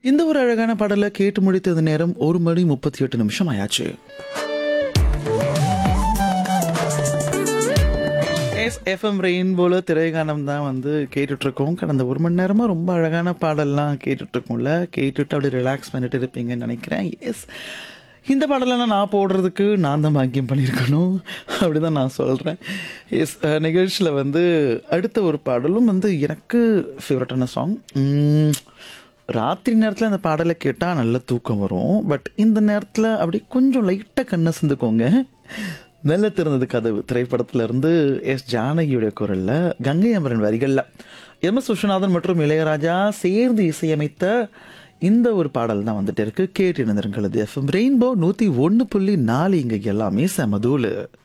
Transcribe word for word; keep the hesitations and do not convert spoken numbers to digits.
இந்த ஒரு அழகான பாடலை கேட்டு முடித்தது நேரம் ஒரு மணி முப்பத்தி எட்டு நிமிஷம் ஆயாச்சு. எஸ் எஃப்எம் ரெயின்போல திரைகானம் தான் வந்து கேட்டுட்ருக்கோம். கடந்த ஒரு மணி நேரமாக ரொம்ப அழகான பாடல்லாம் கேட்டுட்ருக்கோம்ல. கேட்டுட்டு அப்படி ரிலாக்ஸ் பண்ணிட்டு இருப்பீங்கன்னு நினைக்கிறேன். எஸ், இந்த பாடலெல்லாம் நான் போடுறதுக்கு நான் தான் பாக்கியம் பண்ணியிருக்கணும் அப்படி தான் நான் சொல்கிறேன். எஸ், நிகழ்ச்சியில் வந்து அடுத்த ஒரு பாடலும் வந்து எனக்கு ஃபேவரட்டான சாங். ராத்திரி நேரத்தில் அந்த பாடலை கேட்டால் நல்ல தூக்கம் வரும். பட் இந்த நேரத்தில் அப்படி கொஞ்சம் லைட்டாக கண்ணை சிந்துக்கோங்க. நல்ல திறந்தது கதவு திரைப்படத்துல இருந்து எஸ் ஜானகியுடைய குரல்ல, கங்கை அமரன் வரிகளில் எம் எஸ் விஸ்வநாதன் மற்றும் இளையராஜா சேர்ந்து இசையமைத்த இந்த ஒரு பாடல் தான் வந்துட்டு இருக்கு. கேட்டு இணைந்திருக்கிறது எஃப்எம் ரெயின்போ நூற்றி ஒன்று புள்ளி நாலு. இங்கே எல்லாமே செமதூளு.